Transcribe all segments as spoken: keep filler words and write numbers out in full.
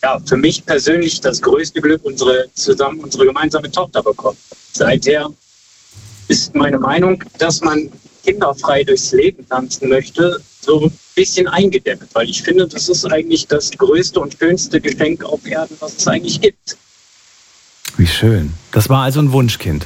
ja, für mich persönlich das größte Glück, unsere zusammen unsere gemeinsame Tochter bekommen. Seither ist meine Meinung, dass man kinderfrei durchs Leben tanzen möchte, so ein bisschen eingedämmt, weil ich finde, das ist eigentlich das größte und schönste Geschenk auf Erden, was es eigentlich gibt. Wie schön. Das war also ein Wunschkind.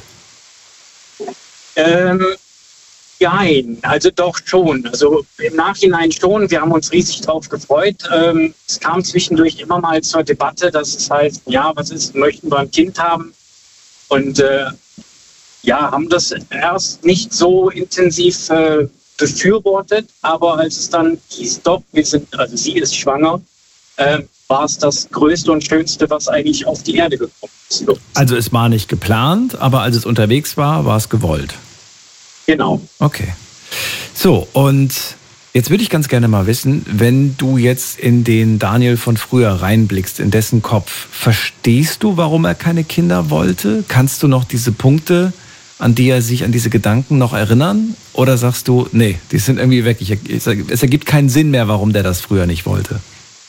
Ähm, nein, also doch schon. Also im Nachhinein schon. Wir haben uns riesig drauf gefreut. Ähm, es kam zwischendurch immer mal zur Debatte, dass es heißt, ja, was ist, möchten wir ein Kind haben? Und äh, ja, haben das erst nicht so intensiv äh, befürwortet, aber als es dann hieß, doch, wir sind, also sie ist schwanger, äh, war es das Größte und Schönste, was eigentlich auf die Erde gekommen ist. Also es war nicht geplant, aber als es unterwegs war, war es gewollt. Genau. Okay. So, und jetzt würde ich ganz gerne mal wissen, wenn du jetzt in den Daniel von früher reinblickst, in dessen Kopf, verstehst du, warum er keine Kinder wollte? Kannst du noch diese Punkte, an die er sich, an diese Gedanken noch erinnern? Oder sagst du, nee, die sind irgendwie weg. Ich, ich, es ergibt keinen Sinn mehr, warum der das früher nicht wollte.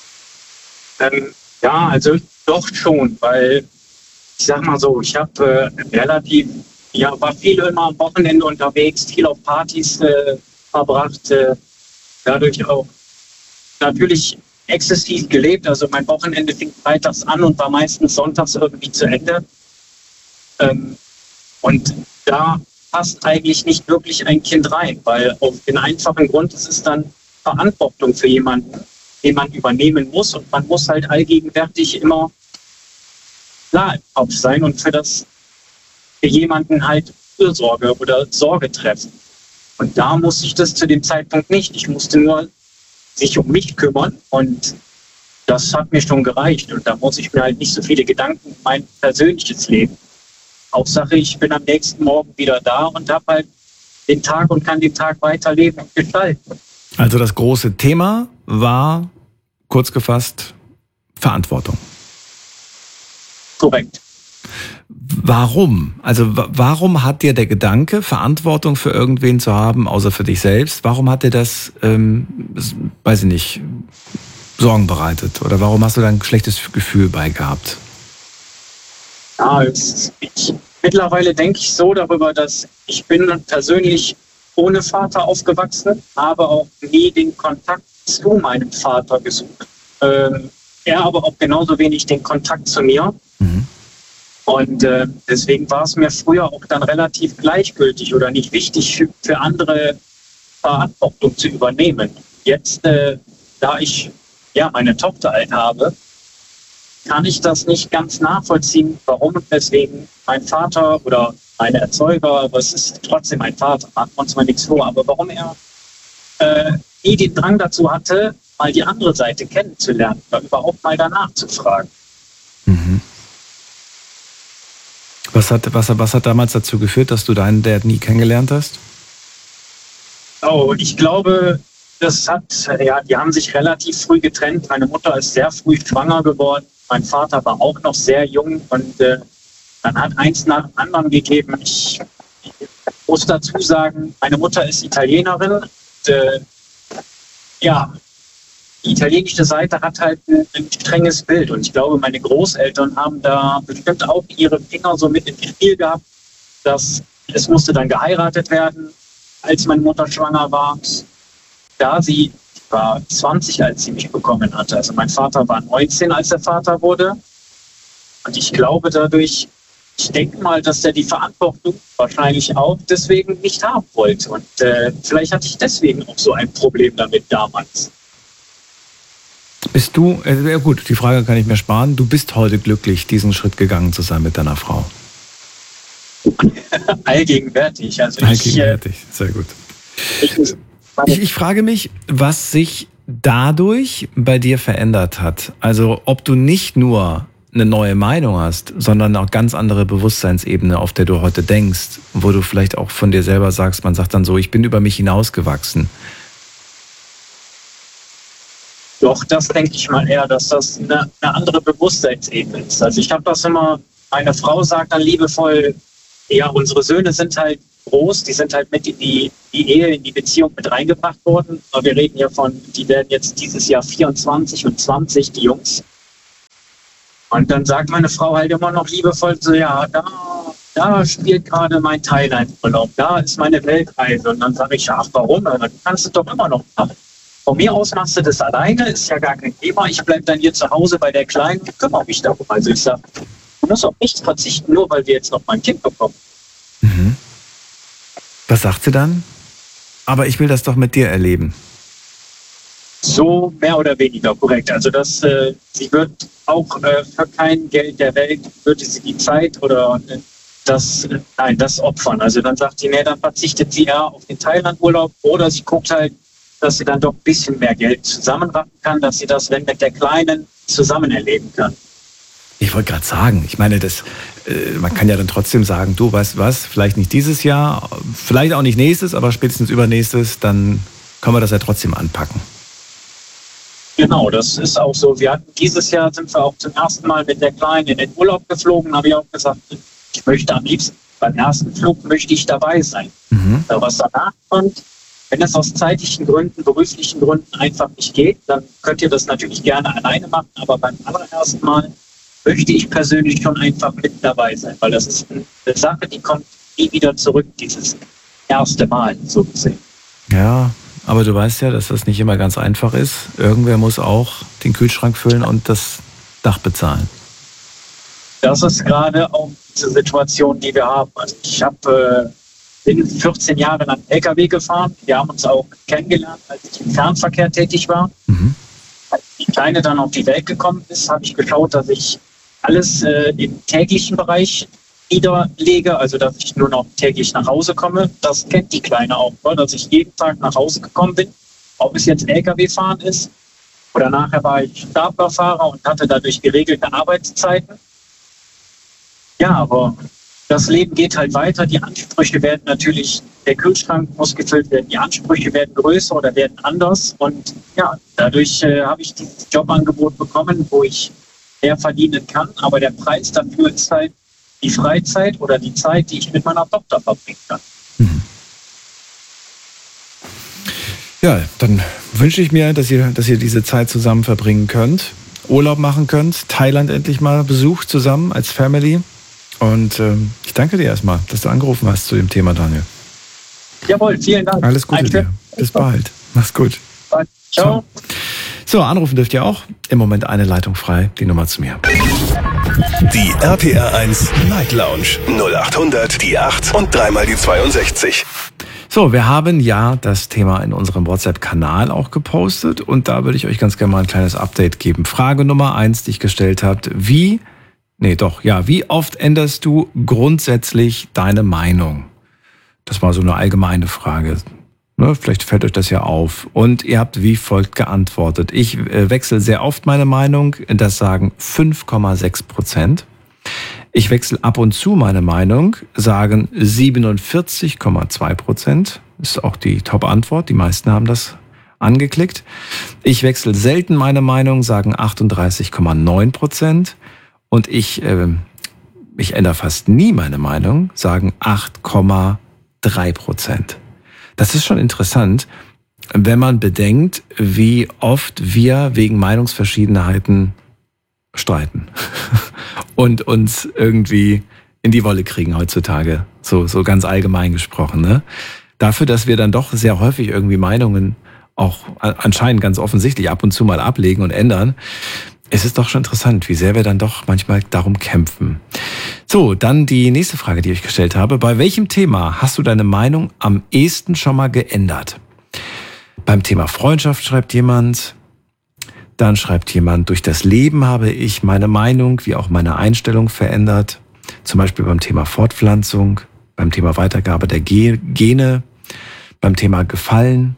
Ähm, ja, also doch schon, weil ich sag mal so, ich habe äh, relativ, ja, war viel immer am Wochenende unterwegs, viel auf Partys äh, verbracht, äh, dadurch auch natürlich exzessiv gelebt. Also mein Wochenende fing freitags an und war meistens sonntags irgendwie zu Ende. Ähm, und da passt eigentlich nicht wirklich ein Kind rein, weil auf den einfachen Grund, es ist dann Verantwortung für jemanden, den man übernehmen muss, und man muss halt allgegenwärtig immer klar im Kopf sein und für das für jemanden halt Fürsorge oder Sorge treffen. Und da musste ich das zu dem Zeitpunkt nicht. Ich musste nur sich um mich kümmern, und das hat mir schon gereicht. Und da muss ich mir halt nicht so viele Gedanken um mein persönliches Leben. Hauptsache, ich bin am nächsten Morgen wieder da und habe halt den Tag und kann den Tag weiterleben und gestalten. Also das große Thema war, kurz gefasst, Verantwortung. Korrekt. Warum? Also warum hat dir der Gedanke, Verantwortung für irgendwen zu haben, außer für dich selbst, warum hat dir das, ähm, weiß ich nicht, Sorgen bereitet? Oder warum hast du da ein schlechtes Gefühl bei gehabt? Ja, es, ich, mittlerweile denke ich so darüber, dass ich bin persönlich ohne Vater aufgewachsen, habe auch nie den Kontakt zu meinem Vater gesucht. Ähm, er aber auch genauso wenig den Kontakt zu mir. Mhm. Und äh, deswegen war es mir früher auch dann relativ gleichgültig oder nicht wichtig, für, für andere Verantwortung zu übernehmen. Jetzt, äh, da ich ja meine Tochter halt habe, kann ich das nicht ganz nachvollziehen, warum und weswegen mein Vater oder meine Erzeuger, aber es ist trotzdem mein Vater, machen wir uns mal nichts vor, aber warum er äh, nie den Drang dazu hatte, mal die andere Seite kennenzulernen oder überhaupt mal danach zu fragen. Mhm. Was hat, was, was hat damals dazu geführt, dass du deinen Dad nie kennengelernt hast? Oh, ich glaube, das hat, ja, die haben sich relativ früh getrennt. Meine Mutter ist sehr früh schwanger geworden. Mein Vater war auch noch sehr jung, und äh, dann hat eins nach dem anderen gegeben. Ich, ich muss dazu sagen, meine Mutter ist Italienerin. Und, äh, ja, die italienische Seite hat halt ein, ein strenges Bild, und ich glaube, meine Großeltern haben da bestimmt auch ihre Finger so mit im Spiel gehabt, dass es musste dann geheiratet werden, als meine Mutter schwanger war. Da sie war zwanzig, als sie mich bekommen hatte. Also mein Vater war neunzehn, als er Vater wurde. Und ich glaube dadurch, ich denke mal, dass er die Verantwortung wahrscheinlich auch deswegen nicht haben wollte. Und äh, vielleicht hatte ich deswegen auch so ein Problem damit damals. Bist du, äh, ja gut, die Frage kann ich mir sparen, du bist heute glücklich, diesen Schritt gegangen zu sein mit deiner Frau? Allgegenwärtig. Also Allgegenwärtig, ich, sehr gut. Ich, Ich, ich frage mich, was sich dadurch bei dir verändert hat. Also ob du nicht nur eine neue Meinung hast, sondern auch ganz andere Bewusstseinsebene, auf der du heute denkst, wo du vielleicht auch von dir selber sagst, man sagt dann so, ich bin über mich hinausgewachsen. Doch, das denke ich mal eher, dass das eine, eine andere Bewusstseinsebene ist. Also ich habe das immer, meine Frau sagt dann liebevoll, ja, unsere Söhne sind halt groß, die sind halt mit in die, die Ehe, in die Beziehung mit reingebracht worden. Aber wir reden ja von, die werden jetzt dieses Jahr vierundzwanzig und zwanzig, die Jungs. Und dann sagt meine Frau halt immer noch liebevoll so, ja, da, da spielt gerade mein Thailand-Urlaub, da ist meine Weltreise. Und dann sage ich, ach, warum? Dann kannst du doch immer noch machen. Von mir aus machst du das alleine, ist ja gar kein Thema. Ich bleibe dann hier zu Hause bei der Kleinen und kümmere mich darum. Also ich sage, du musst auf nichts verzichten, nur weil wir jetzt noch mal ein Kind bekommen. Mhm. Was sagt sie dann? Aber ich will das doch mit dir erleben. So mehr oder weniger korrekt. Also das, äh, sie wird auch äh, für kein Geld der Welt, würde sie die Zeit oder äh, das, äh, nein, das opfern. Also dann sagt sie, nee, dann verzichtet sie eher auf den Thailand-Urlaub oder sie guckt halt, dass sie dann doch ein bisschen mehr Geld zusammenraffen kann, dass sie das, wenn mit der Kleinen, zusammen erleben kann. Ich wollte gerade sagen, ich meine, das, äh, man kann ja dann trotzdem sagen, du weißt was, vielleicht nicht dieses Jahr, vielleicht auch nicht nächstes, aber spätestens übernächstes, dann können wir das ja trotzdem anpacken. Genau, das ist auch so. Wir hatten dieses Jahr, sind wir auch zum ersten Mal mit der Kleinen in den Urlaub geflogen, habe ich auch gesagt, ich möchte am liebsten, beim ersten Flug möchte ich dabei sein. Mhm. Aber was danach kommt, wenn es aus zeitlichen Gründen, beruflichen Gründen einfach nicht geht, dann könnt ihr das natürlich gerne alleine machen, aber beim allerersten Mal möchte ich persönlich schon einfach mit dabei sein, weil das ist eine Sache, die kommt nie wieder zurück, dieses erste Mal, so gesehen. Ja, aber du weißt ja, dass das nicht immer ganz einfach ist. Irgendwer muss auch den Kühlschrank füllen und das Dach bezahlen. Das ist gerade auch diese Situation, die wir haben. Also ich habe, äh, bin vierzehn Jahre lang L K W gefahren. Wir haben uns auch kennengelernt, als ich im Fernverkehr tätig war. Mhm. Als die Kleine dann auf die Welt gekommen ist, habe ich geschaut, dass ich alles äh, im täglichen Bereich niederlege, also dass ich nur noch täglich nach Hause komme. Das kennt die Kleine auch, dass ich jeden Tag nach Hause gekommen bin, ob es jetzt L K W-Fahren ist oder nachher war ich Staplerfahrer und hatte dadurch geregelte Arbeitszeiten. Ja, aber das Leben geht halt weiter, die Ansprüche werden natürlich, der Kühlschrank muss gefüllt werden, die Ansprüche werden größer oder werden anders und ja, dadurch äh, habe ich dieses Jobangebot bekommen, wo ich mehr verdienen kann, aber der Preis dafür ist halt die Freizeit oder die Zeit, die ich mit meiner Tochter verbringen kann. Mhm. Ja, dann wünsche ich mir, dass ihr, dass ihr diese Zeit zusammen verbringen könnt, Urlaub machen könnt, Thailand endlich mal besucht zusammen als Family. Und ähm, ich danke dir erstmal, dass du angerufen hast zu dem Thema, Daniel. Jawohl, vielen Dank. Alles Gute dir. Bis bald. Mach's gut. Ciao. So, anrufen dürft ihr auch. Im Moment eine Leitung frei. Die Nummer zu mir. Die R P R eins Night Lounge null acht hundert, die acht und dreimal die zweiundsechzig. So, wir haben ja das Thema in unserem WhatsApp-Kanal auch gepostet und da würde ich euch ganz gerne mal ein kleines Update geben. Frage Nummer eins, die ich gestellt habt. Wie, nee doch, ja, wie oft änderst du grundsätzlich deine Meinung? Das war so eine allgemeine Frage. Ne, vielleicht fällt euch das ja auf. Und ihr habt wie folgt geantwortet. Ich äh, wechsle sehr oft meine Meinung. Das sagen fünf Komma sechs Prozent. Ich wechsle ab und zu meine Meinung, sagen siebenundvierzig Komma zwei Prozent. Ist auch die Top-Antwort. Die meisten haben das angeklickt. Ich wechsle selten meine Meinung, sagen achtunddreißig Komma neun Prozent. Und ich, äh, ich ändere fast nie meine Meinung, sagen acht Komma drei Prozent. Das ist schon interessant, wenn man bedenkt, wie oft wir wegen Meinungsverschiedenheiten streiten und uns irgendwie in die Wolle kriegen heutzutage, so, so ganz allgemein gesprochen. Ne? Dafür, dass wir dann doch sehr häufig irgendwie Meinungen auch anscheinend ganz offensichtlich ab und zu mal ablegen und ändern, es ist doch schon interessant, wie sehr wir dann doch manchmal darum kämpfen. So, dann die nächste Frage, die ich gestellt habe. Bei welchem Thema hast du deine Meinung am ehesten schon mal geändert? Beim Thema Freundschaft schreibt jemand. Dann schreibt jemand, durch das Leben habe ich meine Meinung wie auch meine Einstellung verändert. Zum Beispiel beim Thema Fortpflanzung, beim Thema Weitergabe der Gene, beim Thema Gefallen,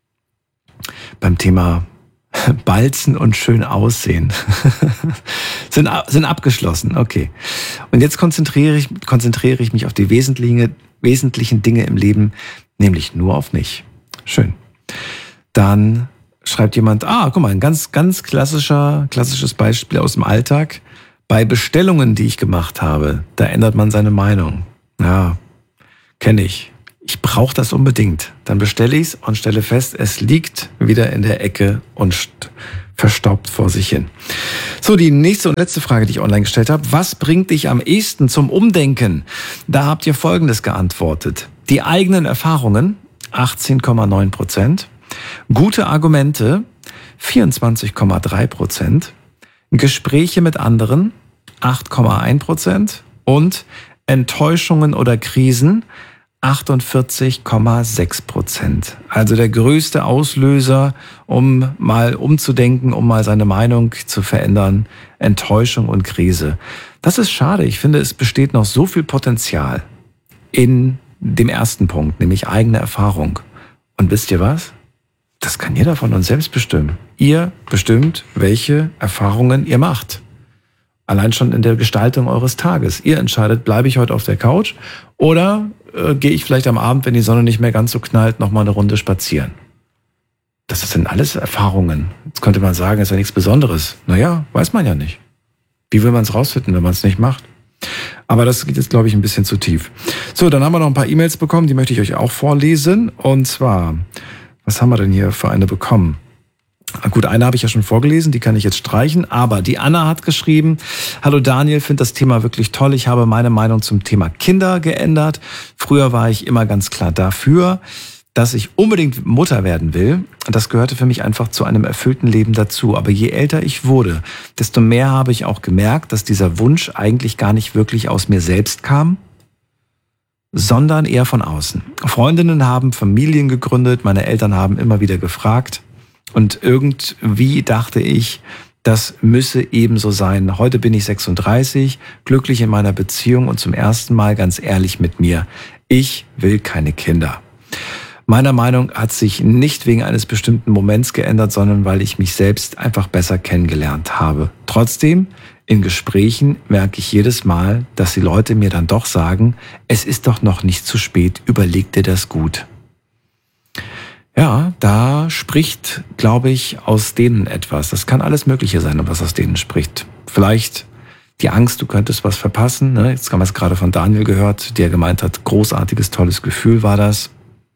beim Thema Balzen und schön aussehen. sind, sind abgeschlossen, okay. Und jetzt konzentriere ich, konzentriere ich mich auf die wesentlichen, wesentlichen Dinge im Leben, nämlich nur auf mich. Schön. Dann schreibt jemand, ah, guck mal, ein ganz, ganz klassischer, klassisches Beispiel aus dem Alltag. Bei Bestellungen, die ich gemacht habe, da ändert man seine Meinung. Ja, kenne ich. Ich brauche das unbedingt. Dann bestelle ich es und stelle fest, es liegt wieder in der Ecke und verstaubt vor sich hin. So, die nächste und letzte Frage, die ich online gestellt habe. Was bringt dich am ehesten zum Umdenken? Da habt ihr Folgendes geantwortet. Die eigenen Erfahrungen, achtzehn Komma neun Prozent. Gute Argumente, vierundzwanzig Komma drei Prozent. Gespräche mit anderen, acht Komma eins Prozent. Und Enttäuschungen oder Krisen, achtundvierzig Komma sechs Prozent. Also der größte Auslöser, um mal umzudenken, um mal seine Meinung zu verändern, Enttäuschung und Krise. Das ist schade. Ich finde, es besteht noch so viel Potenzial in dem ersten Punkt, nämlich eigene Erfahrung. Und wisst ihr was? Das kann jeder von uns selbst bestimmen. Ihr bestimmt, welche Erfahrungen ihr macht. Allein schon in der Gestaltung eures Tages. Ihr entscheidet, bleibe ich heute auf der Couch oder äh, gehe ich vielleicht am Abend, wenn die Sonne nicht mehr ganz so knallt, nochmal eine Runde spazieren. Das sind alles Erfahrungen. Jetzt könnte man sagen, ist ja nichts Besonderes. Naja, weiß man ja nicht. Wie will man es rausfinden, wenn man es nicht macht? Aber das geht jetzt, glaube ich, ein bisschen zu tief. So, dann haben wir noch ein paar E-Mails bekommen, die möchte ich euch auch vorlesen. Und zwar, was haben wir denn hier für eine bekommen? Gut, eine habe ich ja schon vorgelesen, die kann ich jetzt streichen, aber die Anna hat geschrieben: Hallo Daniel, finde das Thema wirklich toll. Ich habe meine Meinung zum Thema Kinder geändert. Früher war ich immer ganz klar dafür, dass ich unbedingt Mutter werden will. Das gehörte für mich einfach zu einem erfüllten Leben dazu. Aber je älter ich wurde, desto mehr habe ich auch gemerkt, dass dieser Wunsch eigentlich gar nicht wirklich aus mir selbst kam, sondern eher von außen. Freundinnen haben Familien gegründet, meine Eltern haben immer wieder gefragt. Und irgendwie dachte ich, das müsse ebenso sein. Heute bin ich sechsunddreißig, glücklich in meiner Beziehung und zum ersten Mal ganz ehrlich mit mir. Ich will keine Kinder. Meiner Meinung hat sich nicht wegen eines bestimmten Moments geändert, sondern weil ich mich selbst einfach besser kennengelernt habe. Trotzdem, in Gesprächen merke ich jedes Mal, dass die Leute mir dann doch sagen, es ist doch noch nicht zu spät, überleg dir das gut. Ja, da spricht, glaube ich, aus denen etwas. Das kann alles Mögliche sein, was aus denen spricht. Vielleicht die Angst, du könntest was verpassen. Ne? Jetzt haben wir es gerade von Daniel gehört, der gemeint hat, großartiges, tolles Gefühl war das.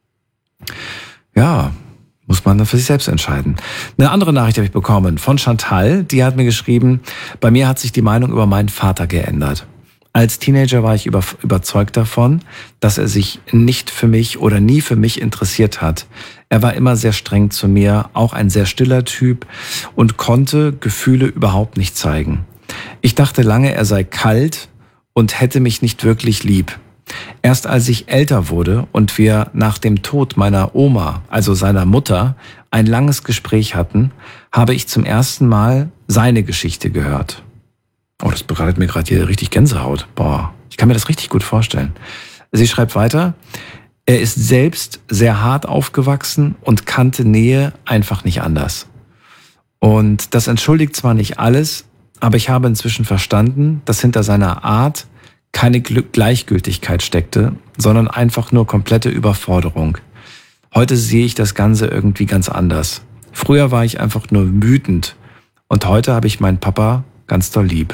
Ja, muss man dann für sich selbst entscheiden. Eine andere Nachricht habe ich bekommen von Chantal, die hat mir geschrieben, bei mir hat sich die Meinung über meinen Vater geändert. Als Teenager war ich über, überzeugt davon, dass er sich nicht für mich oder nie für mich interessiert hat. Er war immer sehr streng zu mir, auch ein sehr stiller Typ und konnte Gefühle überhaupt nicht zeigen. Ich dachte lange, er sei kalt und hätte mich nicht wirklich lieb. Erst als ich älter wurde und wir nach dem Tod meiner Oma, also seiner Mutter, ein langes Gespräch hatten, habe ich zum ersten Mal seine Geschichte gehört. Oh, das bereitet mir gerade hier richtig Gänsehaut. Boah, ich kann mir das richtig gut vorstellen. Sie schreibt weiter, er ist selbst sehr hart aufgewachsen und kannte Nähe einfach nicht anders. Und das entschuldigt zwar nicht alles, aber ich habe inzwischen verstanden, dass hinter seiner Art keine Gleichgültigkeit steckte, sondern einfach nur komplette Überforderung. Heute sehe ich das Ganze irgendwie ganz anders. Früher war ich einfach nur wütend und heute habe ich meinen Papa ganz doll lieb.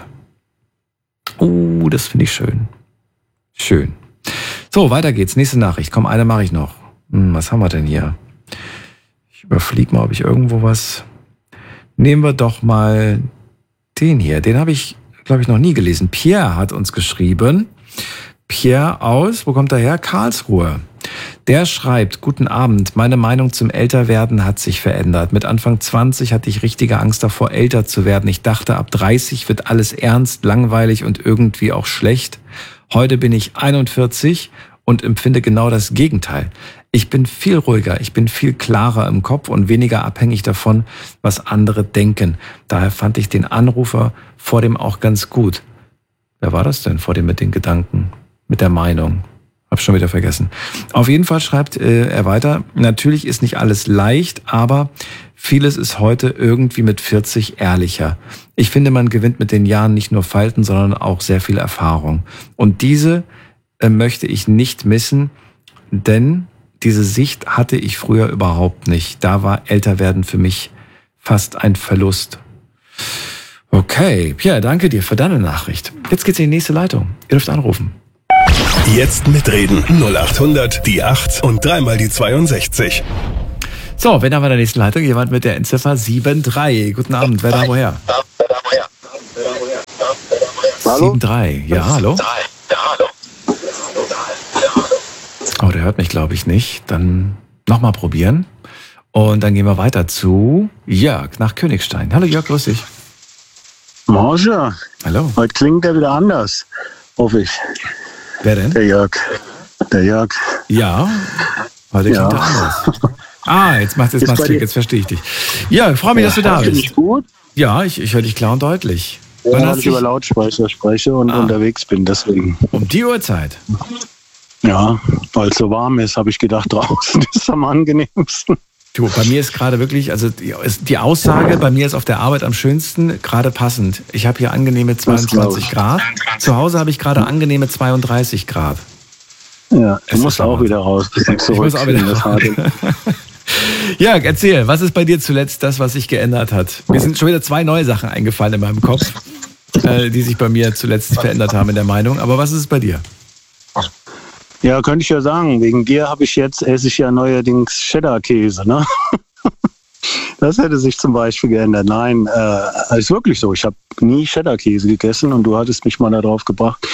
Oh, das finde ich schön. Schön. So, weiter geht's. Nächste Nachricht. Komm, eine mache ich noch. Hm, was haben wir denn hier? Ich überfliege mal, ob ich irgendwo was... Nehmen wir doch mal den hier. Den habe ich, glaube ich, noch nie gelesen. Pierre hat uns geschrieben. Pierre aus, wo kommt er her? Karlsruhe. Der schreibt, guten Abend, meine Meinung zum Älterwerden hat sich verändert. Mit Anfang zwanzig hatte ich richtige Angst davor, älter zu werden. Ich dachte, ab dreißig wird alles ernst, langweilig und irgendwie auch schlecht. Heute bin ich einundvierzig und empfinde genau das Gegenteil. Ich bin viel ruhiger, ich bin viel klarer im Kopf und weniger abhängig davon, was andere denken. Daher fand ich den Anrufer vor dem auch ganz gut. Wer war das denn vor dem mit den Gedanken, mit der Meinung? Hab schon wieder vergessen. Auf jeden Fall schreibt äh, er weiter, natürlich ist nicht alles leicht, aber vieles ist heute irgendwie mit vierzig ehrlicher. Ich finde, man gewinnt mit den Jahren nicht nur Falten, sondern auch sehr viel Erfahrung. Und diese äh, möchte ich nicht missen, denn diese Sicht hatte ich früher überhaupt nicht. Da war Älterwerden für mich fast ein Verlust. Okay, Pierre, danke dir für deine Nachricht. Jetzt geht's in die nächste Leitung. Ihr dürft anrufen. Jetzt mitreden. null acht hundert, die acht und dreimal die zweiundsechzig. So, wenn haben wir in der nächsten Leitung jemand mit der Endziffer sieben drei. Guten Abend, wer da woher? Hallo? sieben drei, ja, hallo? Oh, der hört mich, glaube ich, nicht. Dann nochmal probieren. Und dann gehen wir weiter zu Jörg nach Königstein. Hallo Jörg, grüß dich. Morsche. Hallo. Heute klingt er wieder anders, hoffe ich. Wer denn? Der Jörg. Der Jörg. Ja, heute klingt Ja. er anders. Ah, jetzt macht es Ist mal bei Klick, dir- jetzt verstehe ich dich. Ja, ich freue mich, dass du da Hörst du bist. mich gut? Ja, ich, ich höre dich klar und deutlich. Ja, Wann weil hast ich über dich, Lautsprecher spreche und Ah. unterwegs bin, deswegen. um die Uhrzeit. Ja, weil es so warm ist, habe ich gedacht, draußen ist es am angenehmsten. Du, bei mir ist gerade wirklich, also die, ist- die Aussage, bei mir ist auf der Arbeit am schönsten, gerade passend. Ich habe hier angenehme zweiundzwanzig Grad. Zu Hause habe ich gerade angenehme zweiunddreißig Grad. Ja, Es du musst ist auch Wahnsinn. wieder raus. Bisschen Ich muss auch wieder zurück in das harte- Jörg, erzähl, was ist bei dir zuletzt das, was sich geändert hat? Mir sind schon wieder zwei neue Sachen eingefallen in meinem Kopf, äh, die sich bei mir zuletzt verändert haben in der Meinung. Aber was ist es bei dir? Ja, könnte ich ja sagen. Wegen dir habe ich jetzt, esse ich ja neuerdings Cheddar-Käse, ne? Das hätte sich zum Beispiel geändert. Nein, äh, ist wirklich so. Ich habe nie Cheddar-Käse gegessen und du hattest mich mal darauf gebracht.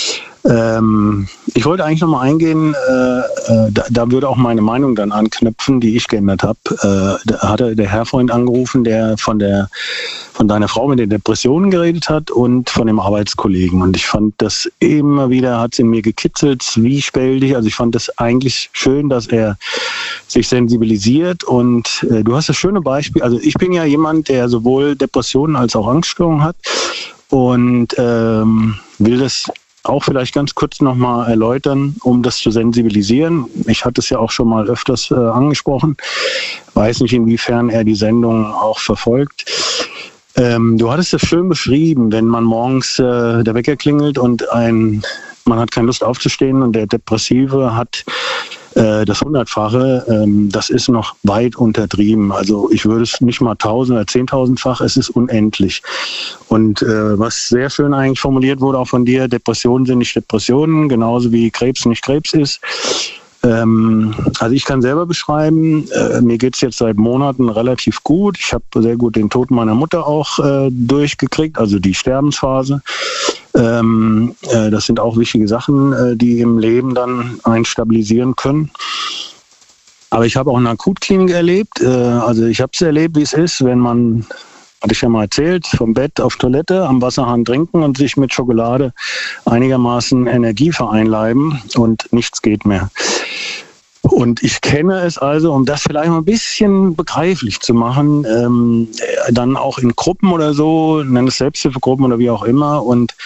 Ähm, ich wollte eigentlich nochmal eingehen, äh, äh, da, da würde auch meine Meinung dann anknüpfen, die ich geändert habe. Äh, da hatte der Herr vorhin angerufen, der von der von deiner Frau mit den Depressionen geredet hat und von dem Arbeitskollegen. Und ich fand das immer wieder, hat es in mir gekitzelt, zwiespältig. Also ich fand das eigentlich schön, dass er sich sensibilisiert. Und äh, du hast das schöne Beispiel. Also ich bin ja jemand, der sowohl Depressionen als auch Angststörungen hat und ähm, will das auch vielleicht ganz kurz nochmal erläutern, um das zu sensibilisieren. Ich hatte es ja auch schon mal öfters äh, angesprochen. Weiß nicht, inwiefern er die Sendung auch verfolgt. Ähm, du hattest es schön beschrieben, wenn man morgens äh, der Wecker klingelt und ein, man hat keine Lust aufzustehen und der Depressive hat äh, das Hundertfache. Ähm, das ist noch weit untertrieben. Also ich würde es nicht mal tausend oder zehntausendfach, es ist unendlich. Und äh, was sehr schön eigentlich formuliert wurde auch von dir, Depressionen sind nicht Depressionen, genauso wie Krebs nicht Krebs ist. Ähm, also ich kann selber beschreiben, äh, mir geht's jetzt seit Monaten relativ gut. Ich habe sehr gut den Tod meiner Mutter auch äh, durchgekriegt, also die Sterbensphase. Ähm, äh, das sind auch wichtige Sachen, äh, die im Leben dann einen stabilisieren können. Aber ich habe auch eine Akutklinik erlebt. Äh, also ich habe es erlebt, wie es ist, wenn man, hatte ich ja mal erzählt, vom Bett auf Toilette, am Wasserhahn trinken und sich mit Schokolade einigermaßen Energie vereinleiben und nichts geht mehr. Und ich kenne es also, um das vielleicht mal ein bisschen begreiflich zu machen, ähm, dann auch in Gruppen oder so, nenne es Selbsthilfegruppen oder wie auch immer. Und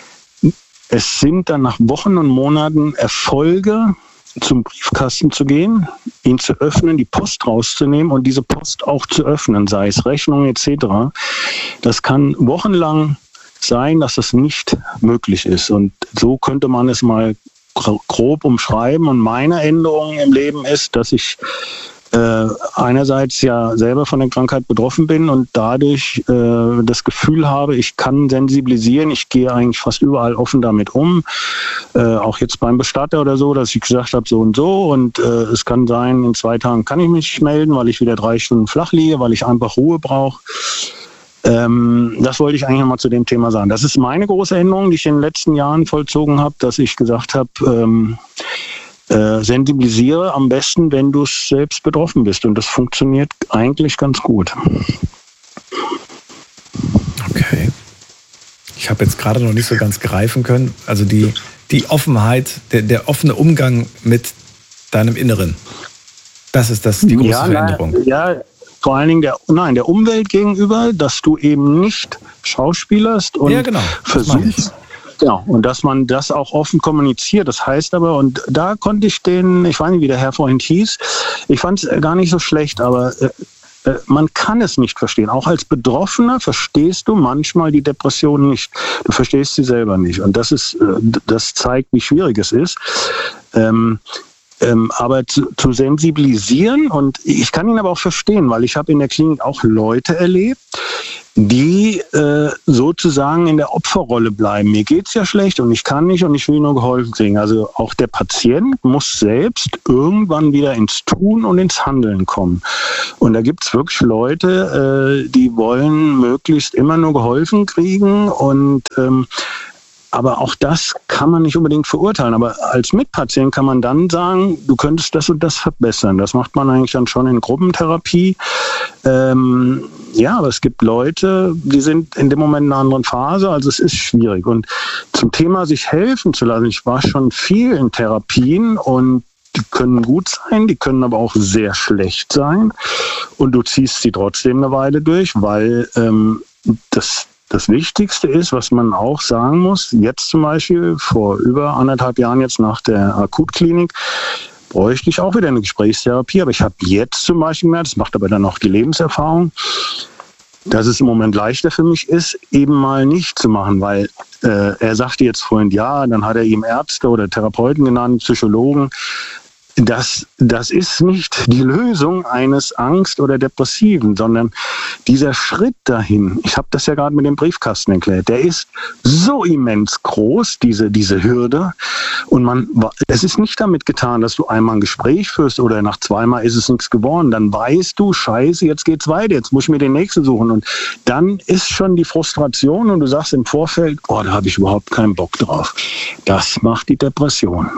es sind dann nach Wochen und Monaten Erfolge, zum Briefkasten zu gehen, ihn zu öffnen, die Post rauszunehmen und diese Post auch zu öffnen, sei es Rechnungen et cetera. Das kann wochenlang sein, dass das nicht möglich ist. Und so könnte man es mal grob umschreiben. Und meine Änderung im Leben ist, dass ich äh, einerseits ja selber von der Krankheit betroffen bin und dadurch äh, das Gefühl habe, ich kann sensibilisieren. Ich gehe eigentlich fast überall offen damit um. Äh, auch jetzt beim Bestatter oder so, dass ich gesagt habe, so und so. Und äh, es kann sein, in zwei Tagen kann ich mich melden, weil ich wieder drei Stunden flach liege, weil ich einfach Ruhe brauche. Ähm, das wollte ich eigentlich nochmal zu dem Thema sagen. Das ist meine große Änderung, die ich in den letzten Jahren vollzogen habe, dass ich gesagt habe, ähm, äh, sensibilisiere am besten, wenn du selbst betroffen bist. Und das funktioniert eigentlich ganz gut. Okay. Ich habe jetzt gerade noch nicht so ganz greifen können. Also die, die Offenheit, der, der offene Umgang mit deinem Inneren. Das ist das, die große ja, Veränderung. Na, ja, vor allen Dingen der, nein, der Umwelt gegenüber, dass du eben nicht schauspielerst und Ja, genau, das meine ich. versuchst. Genau, und dass man das auch offen kommuniziert. Das heißt aber, und da konnte ich den, ich weiß nicht, wie der Herr vorhin hieß, ich fand es gar nicht so schlecht, aber äh, äh, man kann es nicht verstehen. Auch als Betroffener verstehst du manchmal die Depression nicht. Du verstehst sie selber nicht. Und das ist, äh, das zeigt, wie schwierig es ist. Ähm, Ähm, aber zu, zu sensibilisieren, und ich kann ihn aber auch verstehen, weil ich habe in der Klinik auch Leute erlebt, die äh, sozusagen in der Opferrolle bleiben. Mir geht's ja schlecht und ich kann nicht und ich will nur geholfen kriegen. Also auch der Patient muss selbst irgendwann wieder ins Tun und ins Handeln kommen. Und da gibt's wirklich Leute, äh, die wollen möglichst immer nur geholfen kriegen und ähm, aber auch das kann man nicht unbedingt verurteilen. Aber als Mitpatient kann man dann sagen, du könntest das und das verbessern. Das macht man eigentlich dann schon in Gruppentherapie. Ähm, ja, aber es gibt Leute, die sind in dem Moment in einer anderen Phase. Also es ist schwierig. Und zum Thema sich helfen zu lassen, ich war schon viel in Therapien und die können gut sein, die können aber auch sehr schlecht sein. Und du ziehst sie trotzdem eine Weile durch, weil ähm, das Das Wichtigste ist, was man auch sagen muss, jetzt zum Beispiel vor über anderthalb Jahren jetzt nach der Akutklinik, bräuchte ich auch wieder eine Gesprächstherapie. Aber ich habe jetzt zum Beispiel gemerkt, das macht aber dann auch die Lebenserfahrung, dass es im Moment leichter für mich ist, eben mal nicht zu machen, weil äh, er sagte jetzt vorhin, ja, dann hat er ihm Ärzte oder Therapeuten genannt, Psychologen. Das, das ist nicht die Lösung eines Angst- oder Depressiven, sondern dieser Schritt dahin, ich habe das ja gerade mit dem Briefkasten erklärt, der ist so immens groß, diese, diese Hürde. Und man, es ist nicht damit getan, dass du einmal ein Gespräch führst oder nach zweimal ist es nichts geworden. Dann weißt du, scheiße, jetzt geht's weiter, jetzt muss ich mir den nächsten suchen. Und dann ist schon die Frustration und du sagst im Vorfeld, oh, da habe ich überhaupt keinen Bock drauf. Das macht die Depression.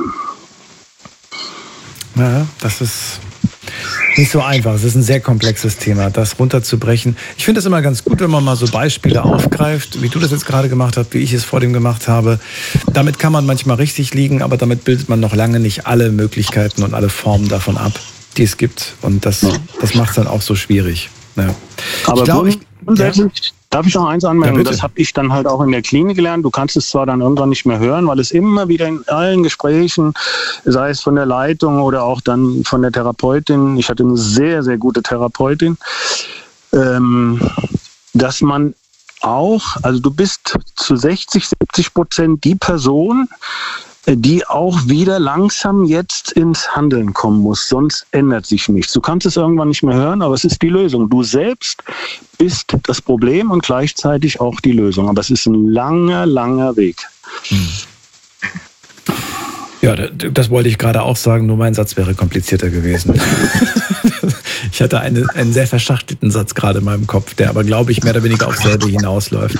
Ja, das ist nicht so einfach. Es ist ein sehr komplexes Thema, das runterzubrechen. Ich finde es immer ganz gut, wenn man mal so Beispiele aufgreift, wie du das jetzt gerade gemacht hast, wie ich es vor dem gemacht habe. Damit kann man manchmal richtig liegen, aber damit bildet man noch lange nicht alle Möglichkeiten und alle Formen davon ab, die es gibt. Und das, das macht es dann auch so schwierig. Ja. Aber ich glaube, ich... Ja. Darf ich noch eins anmerken? Ja, das habe ich dann halt auch in der Klinik gelernt. Du kannst es zwar dann irgendwann nicht mehr hören, weil es immer wieder in allen Gesprächen, sei es von der Leitung oder auch dann von der Therapeutin, ich hatte eine sehr, sehr gute Therapeutin, ähm, dass man auch, also du bist zu sechzig, siebzig Prozent die Person, die auch wieder langsam jetzt ins Handeln kommen muss. Sonst ändert sich nichts. Du kannst es irgendwann nicht mehr hören, aber es ist die Lösung. Du selbst bist das Problem und gleichzeitig auch die Lösung. Aber es ist ein langer, langer Weg. Ja, das wollte ich gerade auch sagen, nur mein Satz wäre komplizierter gewesen. Ich hatte eine, einen sehr verschachtelten Satz gerade in meinem Kopf, der aber, glaube ich, mehr oder weniger auf selbe hinausläuft.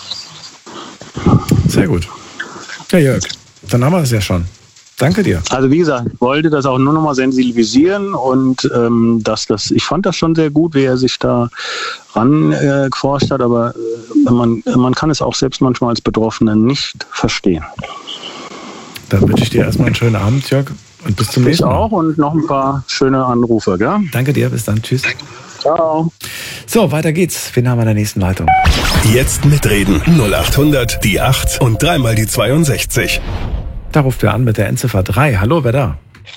Sehr gut. Ja, Jörg. Dann haben wir es ja schon. Danke dir. Also wie gesagt, ich wollte das auch nur noch mal sensibilisieren und ähm, dass das, ich fand das schon sehr gut, wie er sich da ran äh, geforscht hat, aber äh, man, man kann es auch selbst manchmal als Betroffener nicht verstehen. Dann wünsche ich dir erstmal einen schönen Abend, Jörg, und bis zum nächsten Mal. Ich auch und noch ein paar schöne Anrufe, gell? Danke dir, bis dann, tschüss. Ciao. So, weiter geht's. Wen haben wir in der nächsten Leitung? Jetzt mitreden. null acht hundert, die acht und dreimal die zweiundsechzig. Da ruft wer an mit der Endziffer drei. Hallo, wer da?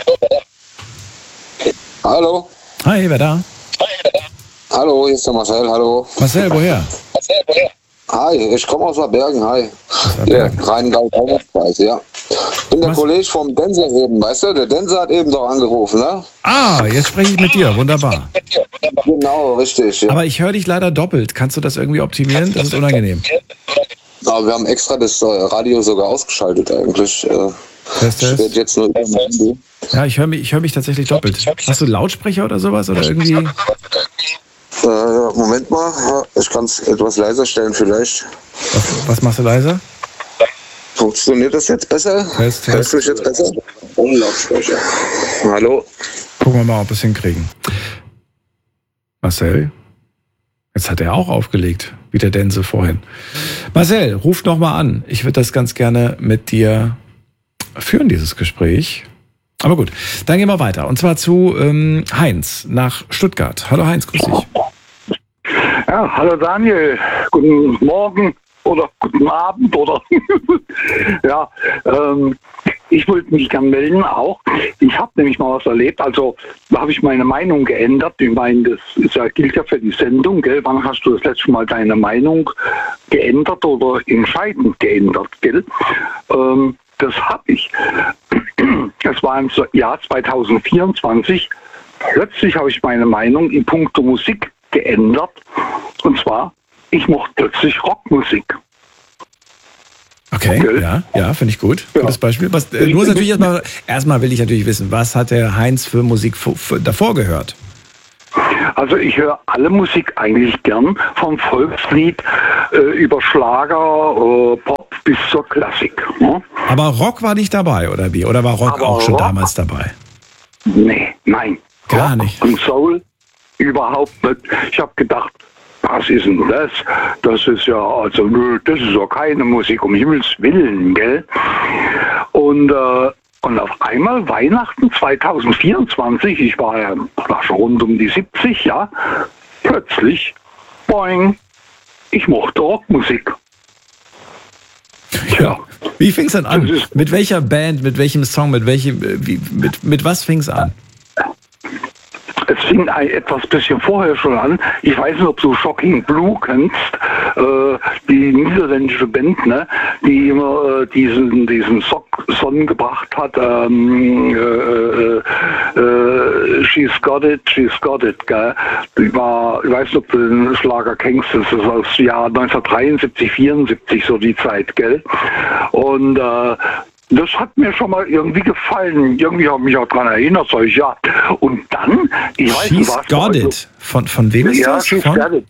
Hallo. Hi, wer da? Hallo, hier ist der Marcel, hallo. Marcel, woher? Hi, ich komme aus der Bergen, hi. Ja, Rheingau-Taunus-Kreis, ja. Ich bin der Was? Kollege vom Denser eben, weißt du? Der Denser hat eben doch angerufen, ne? Ah, jetzt spreche ich mit dir. Wunderbar. Genau, richtig. Ja. Aber ich höre dich leider doppelt. Kannst du das irgendwie optimieren? Das ist unangenehm. Aber wir haben extra das äh, Radio sogar ausgeschaltet eigentlich. Äh, Test, ich test. werde jetzt nur über mein Handy. Ja, ich höre mich, ich höre mich tatsächlich doppelt. Hast du Lautsprecher oder sowas? Oder irgendwie? Äh, Moment mal, ja, ich kann es etwas leiser stellen vielleicht. Was, was machst du leiser? Funktioniert das jetzt besser? Test, Hörst du mich jetzt besser? Ohne Lautsprecher. Hallo? Gucken wir mal, ob wir es hinkriegen. Marcel? Jetzt hat er auch aufgelegt, wie der Dense vorhin. Marcel, ruf noch mal an. Ich würde das ganz gerne mit dir führen, dieses Gespräch. Aber gut, dann gehen wir weiter. Und zwar zu ähm, Heinz nach Stuttgart. Hallo Heinz, grüß dich. Ja, hallo Daniel. Guten Morgen oder guten Abend oder ja, ähm, ich wollte mich gern melden auch. Ich habe nämlich mal was erlebt, also da habe ich meine Meinung geändert. Ich meine, das ist ja, gilt ja für die Sendung, gell? Wann hast du das letzte Mal deine Meinung geändert oder entscheidend geändert, gell? Ähm, das habe ich. Das war im Jahr zwanzig vierundzwanzig. Plötzlich habe ich meine Meinung in puncto Musik geändert. Und zwar ich mochte plötzlich Rockmusik. Okay, Okay. ja, ja, finde ich gut. Ja. Gutes Beispiel. Was, äh, du musst natürlich erstmal, erstmal will ich natürlich wissen, was hat der Heinz für Musik f- f- davor gehört? Also ich höre alle Musik eigentlich gern, vom Volkslied äh, über Schlager, äh, Pop bis zur Klassik. Ne? Aber Rock war nicht dabei, oder wie? Oder war Rock Aber auch schon Rock? damals dabei? Nee, nein. Gar Rock nicht. Und Soul überhaupt nicht. Ich habe gedacht, was ist denn das? Das ist ja, also nö, das ist ja keine Musik, um Himmels Willen, gell? Und, äh, und auf einmal Weihnachten zwanzig vierundzwanzig, ich war ja war schon rund um die siebzig, ja, plötzlich, boing, ich mochte Rockmusik. Ja. Wie fing es denn an? Das ist- Mit welcher Band, mit welchem Song, mit welchem, äh, wie, mit, mit was fing es an? Es fing ein, etwas bisschen vorher schon an. Ich weiß nicht, ob du Shocking Blue kennst, äh, die niederländische Band, ne, die immer äh, diesen, diesen Sock Song gebracht hat. Ähm, äh, äh, äh, She's Got It, She's Got It, gell. Die war, ich weiß nicht, ob du den Schlager kennst, das ist aus dem Jahr neunzehnhundertdreiundsiebzig, vierundsiebzig so die Zeit, gell. Und äh, das hat mir schon mal irgendwie gefallen. Irgendwie habe ich mich auch daran erinnert, sag ich, ja. Und dann, ich weiß nicht, She's was Got also- It. Von, von wem ist ja, das? She's Von? Got It.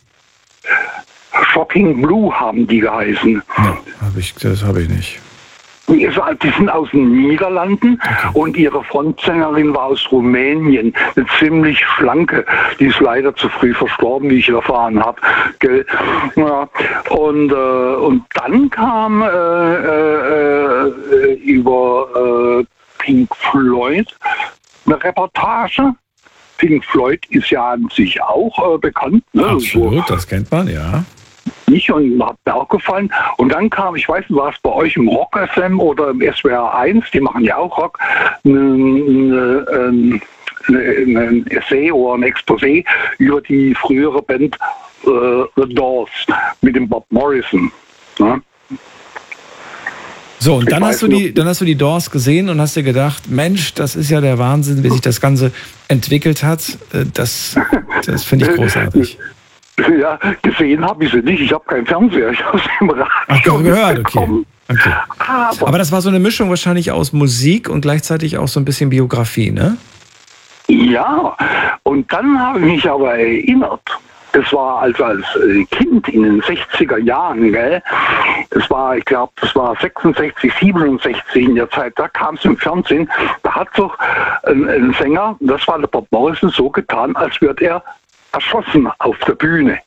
Shocking Blue haben die geheißen. Ja, hab ich, das habe ich nicht. Die ist- die sind aus den Niederlanden und ihre Frontsängerin war aus Rumänien. Eine ziemlich schlanke. Die ist leider zu früh verstorben, wie ich erfahren habe. Ja. Und, äh, und dann kam äh, äh, äh, über äh, Pink Floyd eine Reportage. Pink Floyd ist ja an sich auch äh, bekannt. Ne? Absolut, das kennt man, ja. Nicht und hat mir auch gefallen. Und dann kam, ich weiß nicht, war es bei euch im Rock F M oder im S W R eins, die machen ja auch Rock, ein, ein, ein Essay oder ein Exposé über die frühere Band äh, The Doors mit dem Bob Morrison. Ne? So, und Ich dann weiß hast, du noch- die, dann hast du die Doors gesehen und hast dir gedacht, Mensch, das ist ja der Wahnsinn, wie sich das Ganze entwickelt hat. Äh, Das, das finde ich großartig. Ja, gesehen habe ich sie nicht. Ich habe keinen Fernseher. Ich habe sie im Radio Ach, gehört, okay. bekommen. okay. Aber, Aber das war so eine Mischung wahrscheinlich aus Musik und gleichzeitig auch so ein bisschen Biografie, ne? ja, und dann habe ich mich aber erinnert. Das war also als äh, Kind in den sechziger Jahren, gell? Das war, ich glaube, das war sechsundsechzig, siebenundsechzig in der Zeit, da kam es im Fernsehen, da hat doch ein, ein Sänger, das war der Bob Morrison, so getan, als würde er erschossen auf der Bühne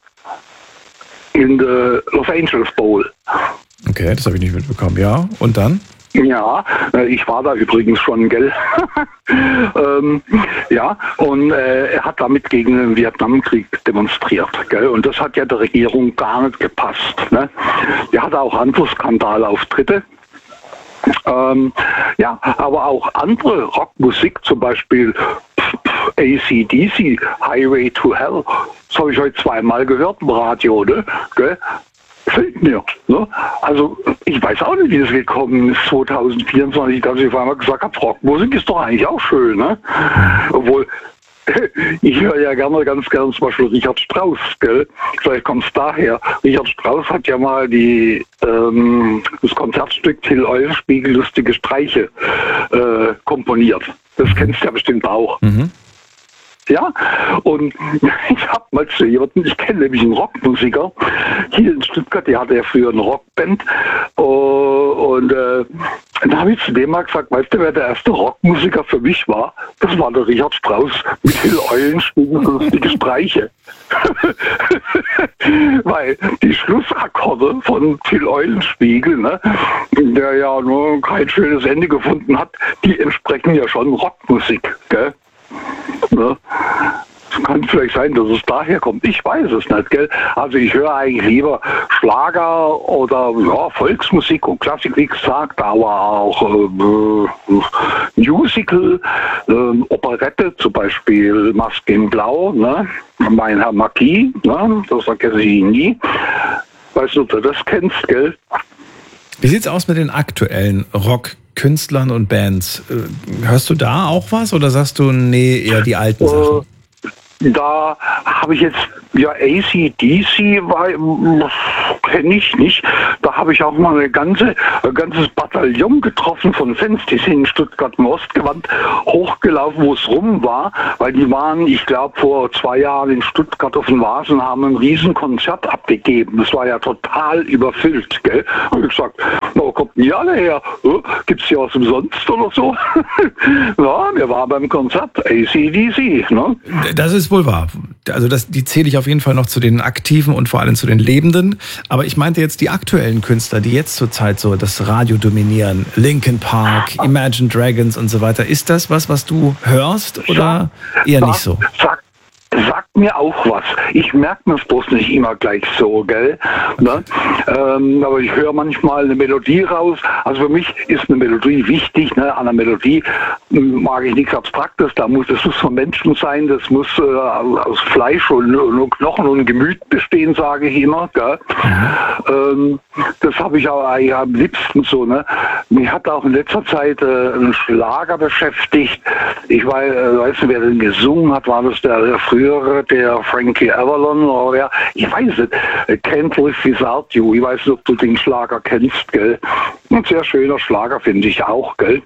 in der Los Angeles Bowl. Okay, das habe ich nicht mitbekommen, ja. Und dann? Ja, äh, ich war da übrigens schon, gell? ähm, ja, und äh, er hat damit gegen den Vietnamkrieg demonstriert, gell? Und das hat ja der Regierung gar nicht gepasst. Ne? Er hatte auch andere Skandalauftritte. Ähm, ja, aber auch andere Rockmusik, zum Beispiel A C D C, Highway to Hell, das habe ich heute zweimal gehört im Radio, ne? Gell? Fällt mir. Ne? Also ich weiß auch nicht, wie es gekommen ist zwanzig vierundzwanzig, dass ich auf einmal gesagt habe, Rockmusik ist doch eigentlich auch schön. Ne? Obwohl, ich höre ja gerne, ganz gerne zum Beispiel Richard Strauss. Gell? Vielleicht kommt es daher. Richard Strauss hat ja mal die, ähm, das Konzertstück Till Eulenspiegel lustige Streiche äh, komponiert. Das kennst du ja bestimmt auch. Mhm. Ja, und ich habe mal zu jemandem, ich kenne nämlich einen Rockmusiker, hier in Stuttgart, der hatte ja früher eine Rockband, oh, und äh, dann habe ich zu dem mal gesagt, weißt du, wer der erste Rockmusiker für mich war? Das war der Richard Strauss mit Till Eulenspiegel für lustige Streiche. Weil die Schlussakkorde von Till Eulenspiegel, ne, der ja nur kein schönes Ende gefunden hat, die entsprechen ja schon Rockmusik, gell? Ne? Es kann vielleicht sein, dass es daher kommt. Ich weiß es nicht, gell? Also ich höre eigentlich lieber Schlager oder ja, Volksmusik und Klassik, wie gesagt, aber auch äh, Musical, äh, Operette, zum Beispiel Maske in Blau, ne? Mein Herr Marquis, ne? Das vergesse ich nie. Weißt du, ob du das kennst, gell? Wie sieht's aus mit den aktuellen Rockkünstlern und Bands? Äh, Hörst du da auch was oder sagst du, nee, eher die alten Sachen? Da habe ich jetzt Ja, A C D C kenne ich nicht. Da habe ich auch mal eine ganze, ein ganzes Bataillon getroffen von Fans, die sind in Stuttgart im Ostgewand hochgelaufen, wo es rum war, weil die waren, ich glaube, vor zwei Jahren in Stuttgart auf den Vasen, haben ein Riesenkonzert abgegeben. Das war ja total überfüllt, gell? Habe ich gesagt, na, wo kommt denn die alle her? Oh, gibt's hier was umsonst oder so? Ja, wir waren beim Konzert A C D C, ne? Das ist wohl wahr. Also das, die zähle ich auf jeden Fall noch zu den Aktiven und vor allem zu den Lebenden. Aber ich meinte jetzt die aktuellen Künstler, die jetzt zurzeit so das Radio dominieren. Linkin Park, Imagine Dragons und so weiter. Ist das was, was du hörst oder eher nicht so? Sag, sagt mir auch was. Ich merke mir es bloß nicht immer gleich so, gell? Ne? Ähm, aber ich höre manchmal eine Melodie raus. Also für mich ist eine Melodie wichtig. Ne? An einer Melodie mag ich nichts Abstraktes. Da muss, das muss von Menschen sein. Das muss äh, aus Fleisch und, und Knochen und Gemüt bestehen, sage ich immer. Gell? Mhm. Ähm, das habe ich auch eigentlich am liebsten so. Ne? Mich hat auch in letzter Zeit äh, ein Schlager beschäftigt. Ich weiß, äh, weiß nicht, wer den gesungen hat. War das der, der frühere, der Frankie Avalon oder wer? Ich weiß nicht. Can't Live Without You. Ich weiß nicht, ob du den Schlager kennst, gell? Ein sehr schöner Schlager, finde ich auch, gell?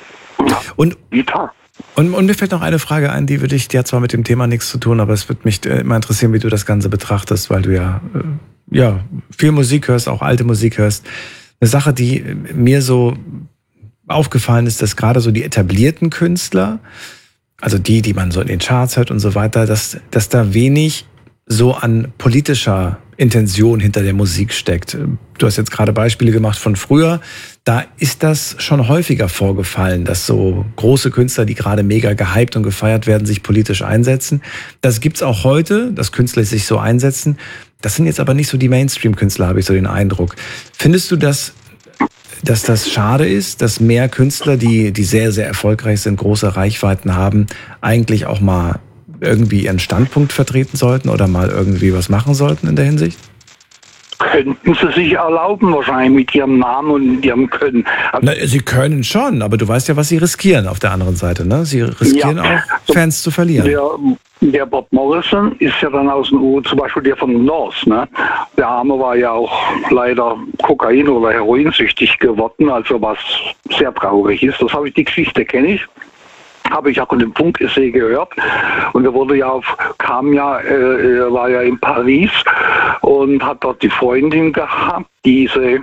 Und, Gitarre. und, und mir fällt noch eine Frage ein, die würde ich, die hat zwar mit dem Thema nichts zu tun, aber es würde mich immer interessieren, wie du das Ganze betrachtest, weil du ja, äh, ja viel Musik hörst, auch alte Musik hörst. Eine Sache, die mir so aufgefallen ist, dass gerade so die etablierten Künstler, also die, die man so in den Charts hört und so weiter, dass, dass da wenig so an politischer Intention hinter der Musik steckt. Du hast jetzt gerade Beispiele gemacht von früher. Da ist das schon häufiger vorgefallen, dass so große Künstler, die gerade mega gehypt und gefeiert werden, sich politisch einsetzen. Das gibt's auch heute, dass Künstler sich so einsetzen. Das sind jetzt aber nicht so die Mainstream-Künstler, habe ich so den Eindruck. Findest du, dass, dass das schade ist, dass mehr Künstler, die, die sehr, sehr erfolgreich sind, große Reichweiten haben, eigentlich auch mal irgendwie ihren Standpunkt vertreten sollten oder mal irgendwie was machen sollten in der Hinsicht? Könnten sie sich erlauben, wahrscheinlich mit ihrem Namen und ihrem Können. Also Na, sie können schon, aber du weißt ja, was sie riskieren auf der anderen Seite, ne? Sie riskieren ja auch, Fans zu verlieren. Der, der Bob Morrison ist ja dann aus den U, zum Beispiel der von North, ne? Der Arme war ja auch leider Kokain- oder Heroinsüchtig geworden, also was sehr traurig ist. Das habe ich, die Geschichte kenne ich. Habe ich auch in dem Funk-Essay gehört. Und er wurde ja auf, kam ja, äh, er war ja in Paris und hat dort die Freundin gehabt, diese,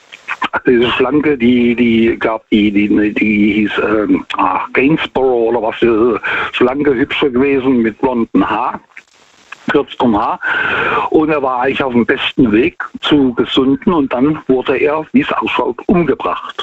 diese Schlanke, die, die, gab, die, die, die hieß, ähm, ach, Gainsborough oder was, diese Schlanke, hübsche gewesen mit blonden Haar. Kürztem Haar. Und er war eigentlich auf dem besten Weg zu gesunden und dann wurde er, wie es ausschaut, umgebracht.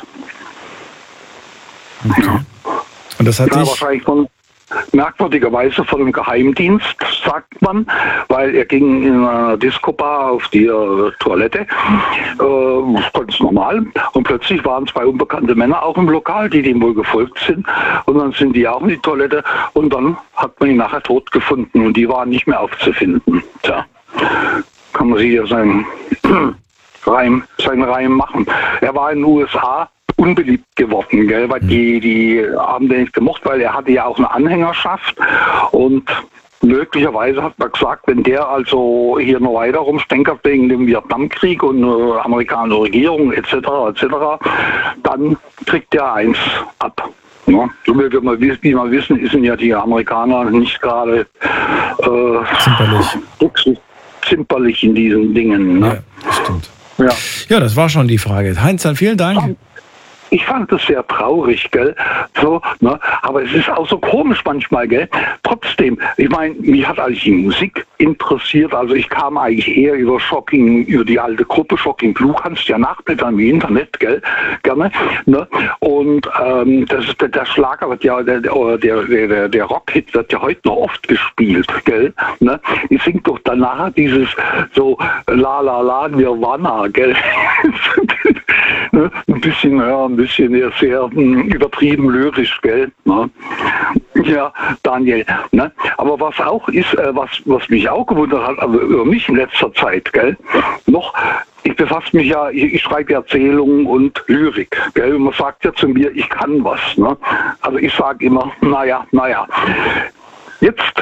Okay. Und das hat ja, dich wahrscheinlich von, merkwürdigerweise von einem Geheimdienst, sagt man, weil er ging in einer Disco-Bar auf die äh, Toilette, äh, ganz normal, und plötzlich waren zwei unbekannte Männer auch im Lokal, die dem wohl gefolgt sind, und dann sind die auch in die Toilette, und dann hat man ihn nachher tot gefunden, und die waren nicht mehr aufzufinden. Tja, kann man sich ja seinen Reim, seinen Reim machen. Er war in den U S A unbeliebt geworden, gell? Weil die, die haben den nicht gemocht, weil er hatte ja auch eine Anhängerschaft und möglicherweise hat man gesagt, wenn der also hier noch weiter rumstänkert wegen dem Vietnamkrieg und äh, amerikanische Regierung et cetera et cetera, dann kriegt er eins ab. Ja, so wie wir, mal, wie wir wissen, sind ja die Amerikaner nicht gerade äh, zimperlich. zimperlich in diesen Dingen. Ne? Ja, das stimmt. Ja. Ja, das war schon die Frage. Heinz, dann vielen Dank. Ich fand das sehr traurig, gell? So, ne? Aber es ist auch so komisch manchmal, gell? Trotzdem, ich meine, mich hat eigentlich die Musik interessiert. Also ich kam eigentlich eher über Shocking, über die alte Gruppe Shocking Blue, kannst ja nachblättern im Internet, gell? Gerne. Ne? Und ähm, das ist, der, der Schlager wird ja, der, der, der, der Rockhit wird ja heute noch oft gespielt, gell? Ne? Ich sing doch danach dieses so La La La Nirvana, gell? Ne? Ein bisschen, ja, ein bisschen eher sehr mh, übertrieben lyrisch, gell? Ne? Ja, Daniel. Ne? Aber was auch ist, äh, was, was mich auch gewundert hat, also über mich in letzter Zeit, gell? Noch, ich befasse mich ja, ich, ich schreibe Erzählungen und Lyrik, gell? Und man sagt ja zu mir, ich kann was, ne? Also ich sage immer, naja, naja. Jetzt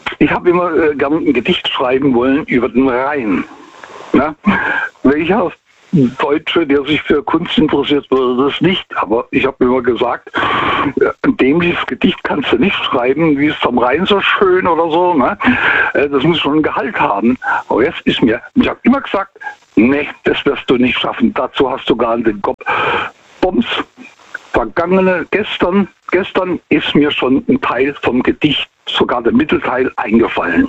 ich habe immer äh, gerne ein Gedicht schreiben wollen über den Rhein. Ne? Welcher Deutsche, der sich für Kunst interessiert, würde das nicht. Aber ich habe immer gesagt, ein dämliches Gedicht kannst du nicht schreiben, wie ist am Rhein so schön oder so. Ne? Das muss schon ein Gehalt haben. Aber jetzt ist mir, ich habe immer gesagt, nee, das wirst du nicht schaffen. Dazu hast du gar den Kopf. Bombs. Vergangene, gestern, gestern ist mir schon ein Teil vom Gedicht, sogar der Mittelteil, eingefallen.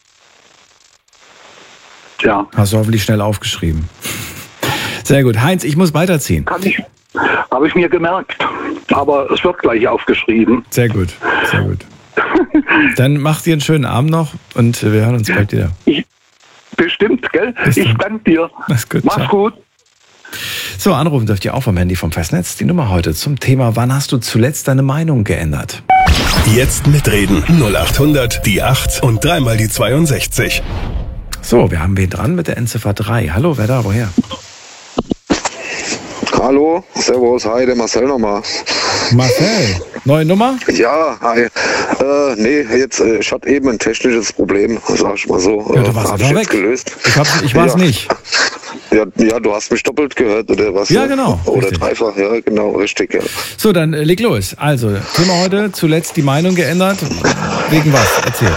Ja. Hast du hoffentlich schnell aufgeschrieben. Sehr gut. Heinz, ich muss weiterziehen. Kann ich, habe ich mir gemerkt. Aber es wird gleich aufgeschrieben. Sehr gut, sehr gut. Dann mach dir einen schönen Abend noch und wir hören uns bald wieder. Ich, bestimmt, gell? Bis ich danke dir. Mach's gut. Mach's ciao. gut. So, anrufen dürft ihr auch vom Handy vom Festnetz. Die Nummer heute zum Thema, wann hast du zuletzt deine Meinung geändert? Jetzt mitreden. null acht hundert, die acht und dreimal die zweiundsechzig. So, wir haben wen dran mit der Endziffer drei. Hallo, wer da, woher? Hallo, servus, hi, der Marcel nochmal. Marcel, neue Nummer? Ja, hi. Äh, nee, jetzt, äh, ich hatte eben ein technisches Problem, sag ich mal so. Ja, du warst Hab einfach ich weg. jetzt gelöst. Ich, hab's, ich war's ja. nicht. Ja, ja, du hast mich doppelt gehört, oder was? Ja, genau. Oder Richtig. dreifach, ja, genau, richtig, ja. So, dann äh, leg los. Also, Thema heute, zuletzt die Meinung geändert. Wegen was? Erzähl.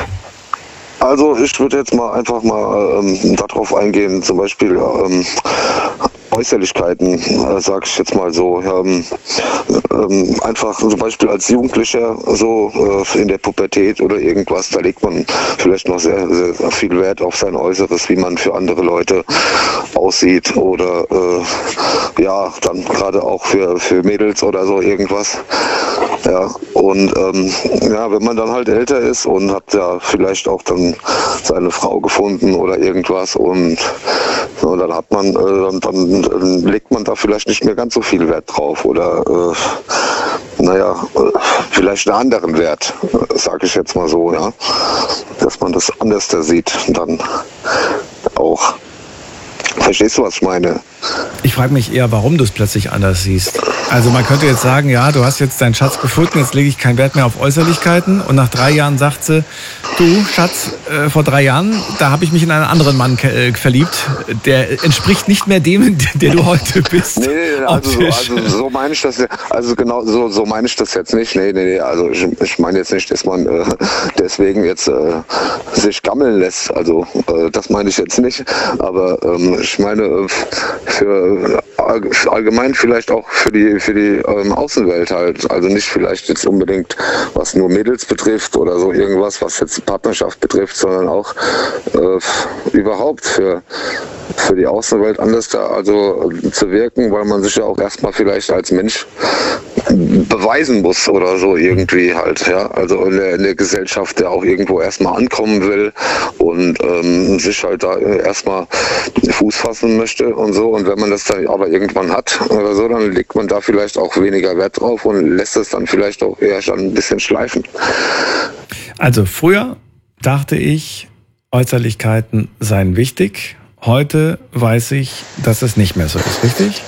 Also ich würde jetzt mal einfach mal ähm, darauf eingehen, zum Beispiel ähm, Äußerlichkeiten, äh, sag ich jetzt mal so. Ähm, ähm, einfach zum Beispiel als Jugendlicher so äh, in der Pubertät oder irgendwas, da legt man vielleicht noch sehr, sehr viel Wert auf sein Äußeres, wie man für andere Leute aussieht oder äh, ja, dann gerade auch für, für Mädels oder so irgendwas. Ja, und ähm, ja, wenn man dann halt älter ist und hat ja vielleicht auch dann seine Frau gefunden oder irgendwas und, und dann hat man, äh, dann, dann, dann legt man da vielleicht nicht mehr ganz so viel Wert drauf oder äh, naja, äh, vielleicht einen anderen Wert, äh, sage ich jetzt mal so, ja, dass man das anders da sieht dann auch. Verstehst du, was ich meine? Ich frage mich eher, warum du es plötzlich anders siehst. Also man könnte jetzt sagen, ja, du hast jetzt deinen Schatz gefunden, jetzt lege ich keinen Wert mehr auf Äußerlichkeiten. Und nach drei Jahren sagt sie, du Schatz, äh, vor drei Jahren, da habe ich mich in einen anderen Mann äh, verliebt. Der entspricht nicht mehr dem, der du heute bist. Nee, nee, also, so, also so meine ich das, also genau so, so meine ich das jetzt nicht. Nee, nee, nee, also ich, ich meine jetzt nicht, dass man äh, deswegen jetzt äh, sich gammeln lässt. Also äh, das meine ich jetzt nicht. Aber ähm, ich meine äh, für allgemein vielleicht auch für die für die ähm, Außenwelt halt, also nicht vielleicht jetzt unbedingt was nur Mädels betrifft oder so irgendwas, was jetzt Partnerschaft betrifft, sondern auch äh, überhaupt für für die Außenwelt anders da also äh, zu wirken, weil man sich ja auch erstmal vielleicht als Mensch beweisen muss oder so irgendwie halt, ja, also in der, in der Gesellschaft, der auch irgendwo erstmal ankommen will und ähm, sich halt da erstmal Fuß fassen möchte und so, und wenn man das dann aber irgendwann hat oder so, dann legt man da vielleicht auch weniger Wert drauf und lässt es dann vielleicht auch eher schon ein bisschen schleifen. Also früher dachte ich, Äußerlichkeiten seien wichtig. Heute weiß ich, dass es nicht mehr so ist, richtig?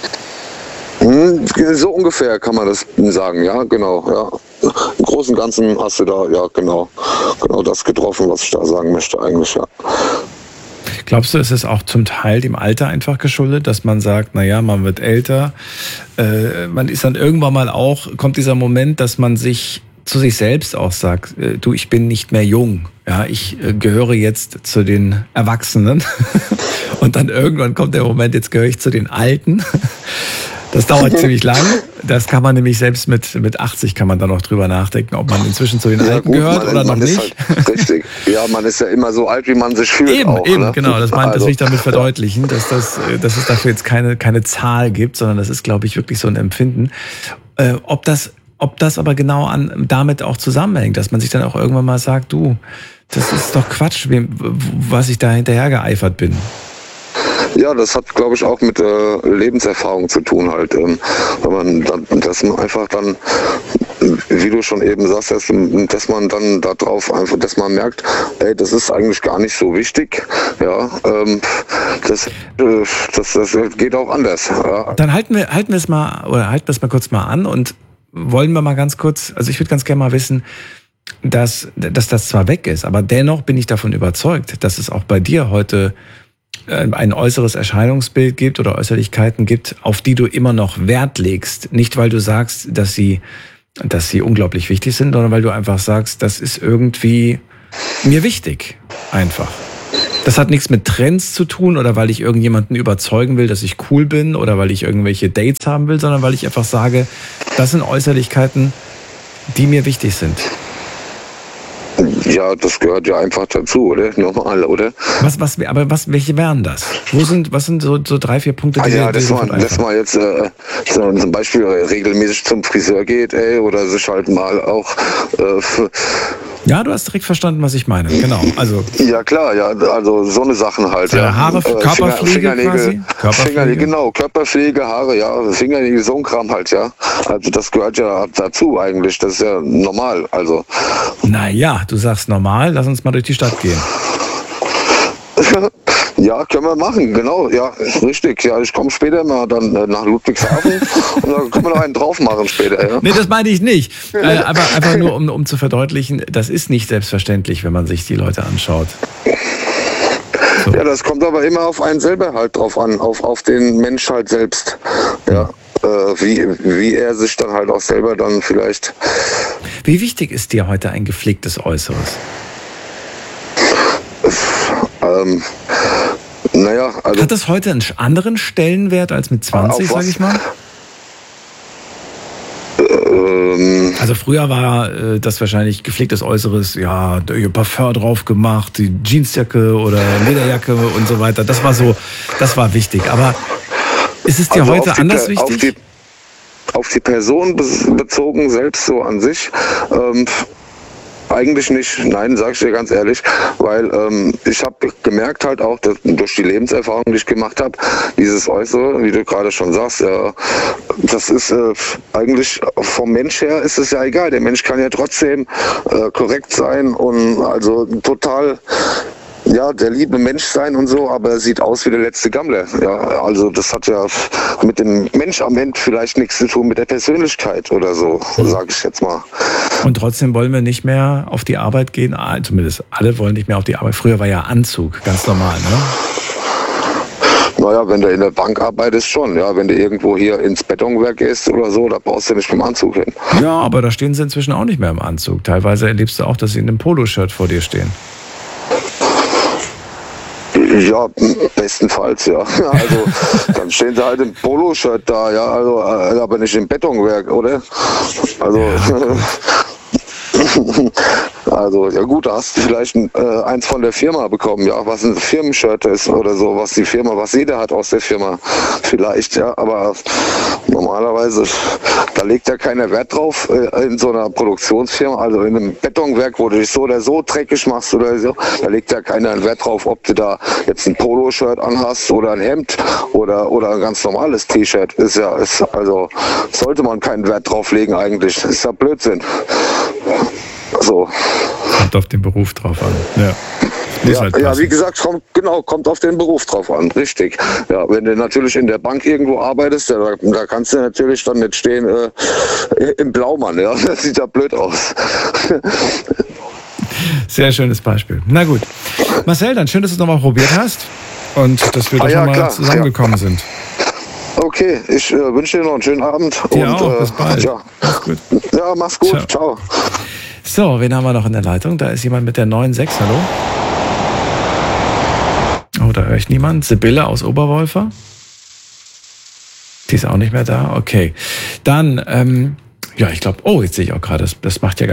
So ungefähr kann man das sagen, ja, genau, ja. Im Großen und Ganzen hast du da, ja, genau, genau das getroffen, was ich da sagen möchte eigentlich, ja. Glaubst du, ist es auch zum Teil dem Alter einfach geschuldet, dass man sagt, naja, man wird älter, äh, man ist dann irgendwann mal auch, kommt dieser Moment, dass man sich zu sich selbst auch sagt, äh, du, ich bin nicht mehr jung, ja, ich äh, gehöre jetzt zu den Erwachsenen und dann irgendwann kommt der Moment, jetzt gehöre ich zu den Alten. Das dauert ziemlich lang. Das kann man nämlich selbst mit, mit achtzig kann man dann noch drüber nachdenken, ob man inzwischen zu den ja, Alten gut, gehört man, oder man noch ist nicht. Halt richtig. Ja, man ist ja immer so alt, wie man sich fühlt. Eben, auch, eben, ne? genau. Das, meint, das also, will ich damit verdeutlichen, dass, das, dass es dafür jetzt keine, keine Zahl gibt, sondern das ist, glaube ich, wirklich so ein Empfinden. Äh, ob das, ob das aber genau an, damit auch zusammenhängt, dass man sich dann auch irgendwann mal sagt, du, das ist doch Quatsch, was ich da hinterher geeifert bin. Ja, das hat, glaube ich, auch mit äh, Lebenserfahrung zu tun halt. Ähm, wenn man dann, dass man einfach dann, wie du schon eben sagst, dass, dass man dann darauf einfach, dass man merkt, ey, das ist eigentlich gar nicht so wichtig. Ja, ähm, das, äh, das, das geht auch anders. Ja. Dann halten wir, halten wir es mal, oder halten wir es mal kurz mal an und wollen wir mal ganz kurz, also ich würde ganz gerne mal wissen, dass, dass das zwar weg ist, aber dennoch bin ich davon überzeugt, dass es auch bei dir heute ein äußeres Erscheinungsbild gibt oder Äußerlichkeiten gibt, auf die du immer noch Wert legst. Nicht, weil du sagst, dass sie, dass sie unglaublich wichtig sind, sondern weil du einfach sagst, das ist irgendwie mir wichtig. Einfach. Das hat nichts mit Trends zu tun oder weil ich irgendjemanden überzeugen will, dass ich cool bin oder weil ich irgendwelche Dates haben will, sondern weil ich einfach sage, das sind Äußerlichkeiten, die mir wichtig sind. Ja, das gehört ja einfach dazu, oder? Normal, oder? Was, was, aber was, welche wären das? Wo sind, was sind so, so drei, vier Punkte, die ah, ja, die dass man, dass man jetzt äh, so, zum Beispiel regelmäßig zum Friseur geht, ey, oder sich halt mal auch äh, für, ja, du hast direkt verstanden, was ich meine. Genau. Also ja klar, ja, also so eine Sachen halt. Ja, ja. Haare, äh, Körperpflege Fingernägel, quasi? Körperpflege? Fingernägel, genau, Körperpflege, Haare, ja, Fingernägel, so ein Kram halt, ja. Also das gehört ja dazu eigentlich, das ist ja normal, also. Naja, du sagst normal, lass uns mal durch die Stadt gehen. Ja, können wir machen, genau, ja, richtig. Ja, ich komme später mal dann äh, nach Ludwigshafen und dann können wir noch einen drauf machen später. Ja. Nee, das meine ich nicht. Äh, aber einfach nur, um, um zu verdeutlichen, das ist nicht selbstverständlich, wenn man sich die Leute anschaut. So. Ja, das kommt aber immer auf einen selber halt drauf an, auf, auf den Mensch halt selbst. Ja, äh, wie, wie er sich dann halt auch selber dann vielleicht... Wie wichtig ist dir heute ein gepflegtes Äußeres? Ähm, naja, also... Hat das heute einen anderen Stellenwert als mit zwanzig, sag ich mal? Ähm, Also früher war äh, das wahrscheinlich gepflegtes Äußeres, ja, Parfum drauf gemacht, die Jeansjacke oder Lederjacke und so weiter. Das war so, das war wichtig. Aber ist es dir also heute auf die, anders wichtig? Auf die, auf die Person bezogen selbst so an sich, ähm, eigentlich nicht, nein, sag ich dir ganz ehrlich, weil ähm, ich habe gemerkt halt auch, dass durch die Lebenserfahrung, die ich gemacht habe, dieses Äußere, wie du gerade schon sagst, ja, das ist äh, eigentlich vom Mensch her ist es ja egal. Der Mensch kann ja trotzdem äh, korrekt sein und also total, ja, der liebe Mensch sein und so, aber er sieht aus wie der letzte Gammler. Ja, also das hat ja mit dem Mensch am Ende vielleicht nichts zu tun, mit der Persönlichkeit oder so, sage ich jetzt mal. Und trotzdem wollen wir nicht mehr auf die Arbeit gehen, ah, zumindest alle wollen nicht mehr auf die Arbeit. Früher war ja Anzug, ganz normal, ne? Naja, wenn du in der Bank arbeitest schon, ja, wenn du irgendwo hier ins Betonwerk gehst oder so, da brauchst du nicht mit dem Anzug hin. Ja, aber da stehen sie inzwischen auch nicht mehr im Anzug. Teilweise erlebst du auch, dass sie in einem Poloshirt vor dir stehen. Ja, bestenfalls, ja. Also, dann stehen sie halt im Poloshirt da, ja, also, aber nicht im Betonwerk, oder? Also, also, ja gut, da hast du vielleicht ein, äh, eins von der Firma bekommen, ja, was ein Firmenshirt ist oder so, was die Firma, was jeder hat aus der Firma, vielleicht, ja, aber normalerweise, da legt ja keiner Wert drauf äh, in so einer Produktionsfirma, also in einem Betonwerk, wo du dich so oder so dreckig machst oder so, da legt ja keiner einen Wert drauf, ob du da jetzt ein Poloshirt anhast oder ein Hemd oder, oder ein ganz normales T-Shirt, ist ja, ist, also sollte man keinen Wert drauf legen eigentlich, das ist ja Blödsinn. So. Kommt auf den Beruf drauf an. Ja, ja, halt ja wie gesagt, kommt, genau, kommt auf den Beruf drauf an, richtig. Ja, wenn du natürlich in der Bank irgendwo arbeitest, ja, da, da kannst du natürlich dann nicht stehen äh, im Blaumann, ja, das sieht ja blöd aus. Sehr schönes Beispiel. Na gut. Marcel, dann schön, dass du es nochmal probiert hast und dass wir ah, doch ja, nochmal zusammengekommen ja. sind. Okay, ich äh, wünsche dir noch einen schönen Abend. Dir und, auch, äh, bis bald. Ja. Mach's gut. Ja, mach's gut. Ciao. Ciao. So, wen haben wir noch in der Leitung? Da ist jemand mit der neun sechs. Hallo? Oh, da höre ich niemand. Sibylle aus Oberwolfer? Die ist auch nicht mehr da? Okay. Dann, ähm, ja, ich glaube, oh, jetzt sehe ich auch gerade, das, das macht ja gar